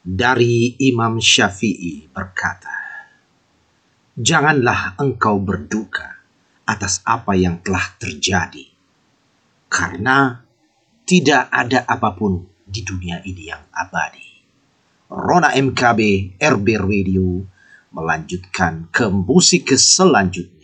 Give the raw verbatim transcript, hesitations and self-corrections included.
Dari Imam Syafi'i berkata, "Janganlah engkau berduka atas apa yang telah terjadi, karena tidak ada apapun di dunia ini yang abadi." Rona M K B R B Radio melanjutkan ke musik selanjutnya.